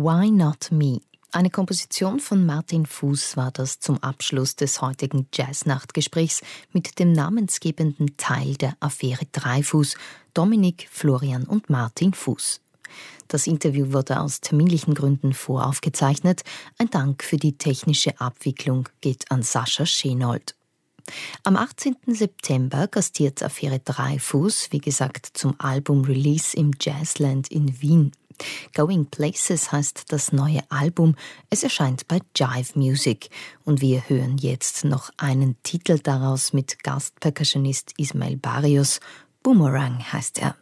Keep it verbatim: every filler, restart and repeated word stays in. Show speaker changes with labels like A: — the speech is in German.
A: Why Not Me? Eine Komposition von Martin Fuß war das zum Abschluss des heutigen Jazz-Nachtgesprächs mit dem namensgebenden Teil der Affäre Dreyfus, Dominik, Florian und Martin Fuß. Das Interview wurde aus terminlichen Gründen voraufgezeichnet. Ein Dank für die technische Abwicklung geht an Sascha Schenold. Am achtzehnten September gastiert Affäre Dreyfus, wie gesagt, zum Album-Release im Jazzland in Wien. Going Places heißt das neue Album. Es erscheint bei Jive Music. Und wir hören jetzt noch einen Titel daraus mit Gastpercussionist Ismael Barrios. Boomerang heißt er.